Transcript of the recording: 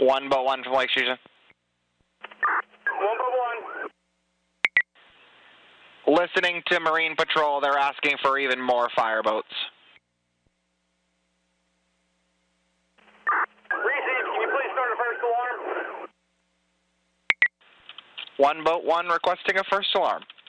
One boat one from Lake Station. One boat one. Listening to Marine Patrol, they're asking for even more fireboats. Receive, can you please start a first alarm? One boat one requesting a first alarm.